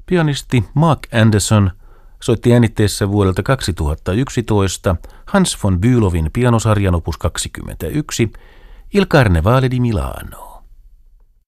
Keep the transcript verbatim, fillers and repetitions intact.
Pianisti Mark Anderson soitti äänitteessä vuodelta kaksituhattayksitoista Hans von Bülowin pianosarjan opus kaksikymmentäyksi Il Carnevale di Milano.